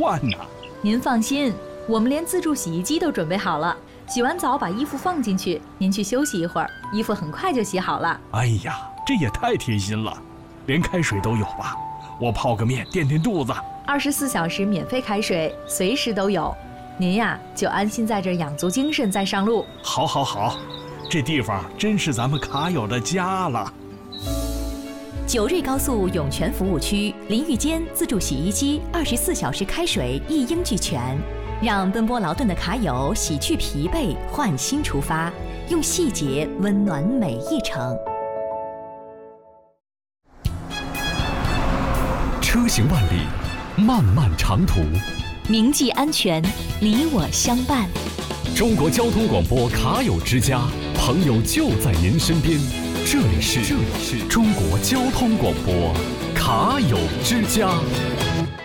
换呢。 您放心，我们连自助洗衣机都准备好了。洗完澡把衣服放进去，您去休息一会儿，衣服很快就洗好了。 哎呀，这也太贴心了，连开水都有吧？我泡个面垫垫肚子。 24小时免费开水，随时都有。您呀，就安心在这养足精神再上路。 好，好，好，这地方真是咱们卡友的家了。 九瑞高速涌泉服务区，淋浴间、自助洗衣机、24小时开水一应俱全，让奔波劳顿的卡友洗去疲惫，焕新出发，用细节温暖每一程。 车行万里，漫漫长途， 铭记安全，你我相伴。 中国交通广播卡友之家，朋友就在您身边。这里是中国交通广播卡友之家。